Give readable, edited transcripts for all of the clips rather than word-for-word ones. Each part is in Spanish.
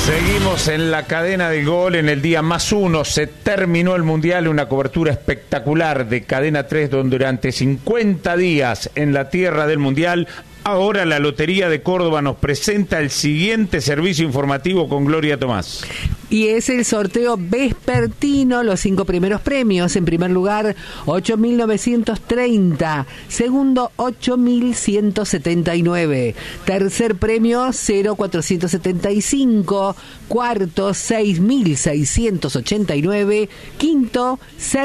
Seguimos en la cadena del gol en el día +1. Se terminó el Mundial, una cobertura espectacular de Cadena 3 donde durante 50 días en la tierra del Mundial. Ahora la Lotería de Córdoba nos presenta el siguiente servicio informativo con Gloria Tomás. Y es el sorteo vespertino, los 5 primeros premios. En primer lugar, 8.930. Segundo, 8.179. Tercer premio, 0.475. Cuarto, 6.689. Quinto,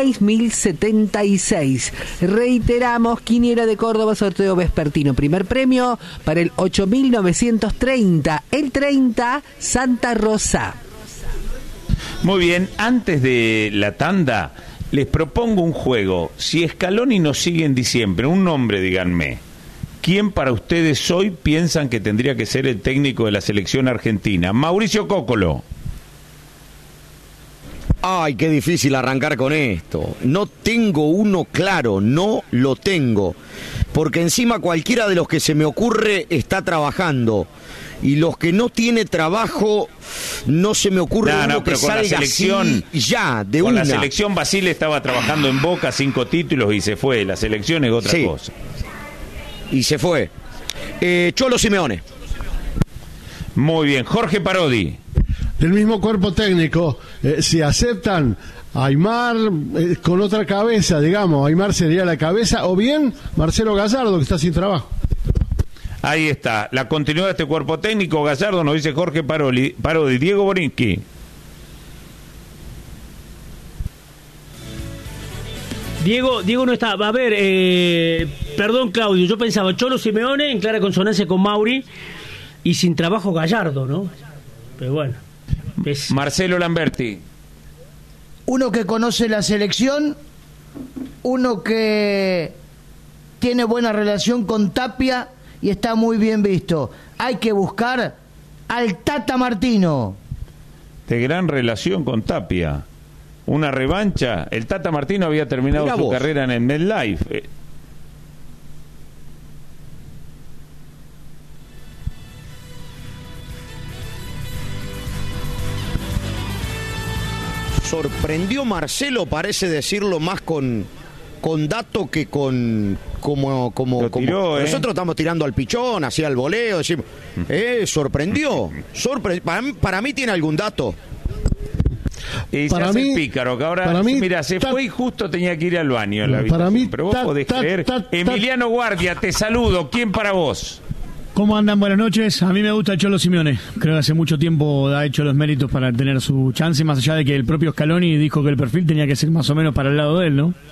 6.076. Reiteramos, Quiniela de Córdoba, sorteo vespertino. Primer premio para el 8.930. El 30, Santa Rosa. Muy bien, antes de la tanda, les propongo un juego. Si Scaloni nos sigue en diciembre, un nombre, díganme. ¿Quién para ustedes hoy piensan que tendría que ser el técnico de la selección argentina? Mauricio Cóccolo. Ay, qué difícil arrancar con esto. No tengo uno claro, no lo tengo. Porque encima cualquiera de los que se me ocurre está trabajando. Y los que no tiene trabajo, no se me ocurre uno que salga la selección, así ya, de una. Con la selección Basile estaba trabajando en Boca, 5 títulos y se fue. La selección es otra cosa. Y se fue. Cholo Simeone. Muy bien. Jorge Parodi. Del mismo cuerpo técnico, si aceptan a Aymar con otra cabeza, digamos, Aymar sería la cabeza, o bien Marcelo Gallardo, que está sin trabajo. Ahí está, la continuidad de este cuerpo técnico. Gallardo nos dice Jorge Parodi. Diego Borinqui. Diego no está. A ver, perdón Claudio, yo pensaba Cholo Simeone en clara consonancia con Mauri y sin trabajo Gallardo, ¿no? Pero bueno. Marcelo Lamberti. Uno que conoce la selección, uno que tiene buena relación con Tapia y está muy bien visto. Hay que buscar al Tata Martino. De gran relación con Tapia. Una revancha. El Tata Martino había terminado su carrera en el MetLife. Sorprendió Marcelo, parece decirlo más con dato que como nosotros estamos tirando al pichón, hacia el voleo, decimos, sorprendió. Para mí tiene algún dato. Y para mí, el pícaro, que ahora, mira, se fue y justo tenía que ir al baño en la habitación. Para mí, pero vos podés creer. Emiliano Guardia, te saludo. ¿Quién para vos? ¿Cómo andan? Buenas noches. A mí me gusta Cholo Simeone. Creo que hace mucho tiempo ha hecho los méritos para tener su chance, más allá de que el propio Scaloni dijo que el perfil tenía que ser más o menos para el lado de él, ¿no?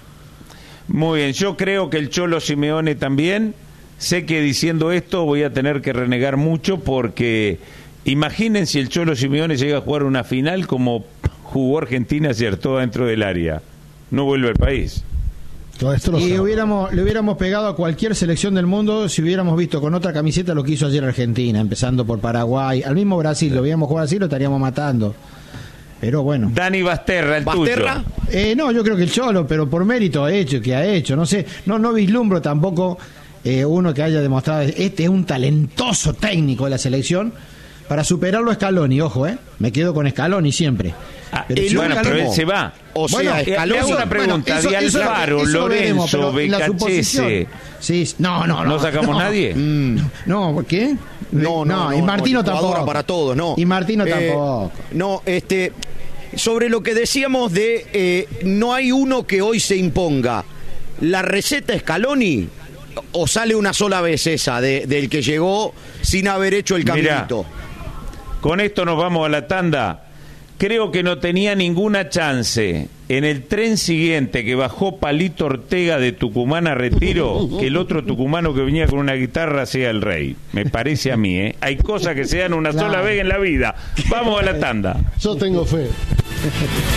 Muy bien, yo creo que el Cholo Simeone también. Sé que diciendo esto voy a tener que renegar mucho porque imaginen si el Cholo Simeone llega a jugar una final como jugó Argentina ayer, todo dentro del área. No vuelve al país. Y le hubiéramos pegado a cualquier selección del mundo si hubiéramos visto con otra camiseta lo que hizo ayer Argentina, empezando por Paraguay, al mismo Brasil. Lo hubiéramos jugado así, lo estaríamos matando. Pero bueno. Dani Basterra, el tuyo. No, yo creo que el Cholo, pero por mérito que ha hecho, no sé, no vislumbro tampoco uno que haya demostrado, este es un talentoso técnico de la selección, para superarlo a Scaloni, ojo, me quedo con Scaloni siempre. Pero él se va. O sea, Scaloni. Le hago una pregunta, de Alfaro, Lorenzo, Becachese. Sí, no sacamos nadie. No, ¿por qué? No, y Martino tampoco. Para todos, no. Y Martino tampoco. No, sobre lo que decíamos de no hay uno que hoy se imponga. ¿La receta Scaloni o sale una sola vez esa del que llegó sin haber hecho el caminito? Mirá, con esto nos vamos a la tanda. Creo que no tenía ninguna chance en el tren siguiente que bajó Palito Ortega de Tucumán a Retiro que el otro tucumano que venía con una guitarra sea el rey. Me parece a mí, Hay cosas que se dan una sola vez en la vida. Vamos a la tanda. Yo tengo fe.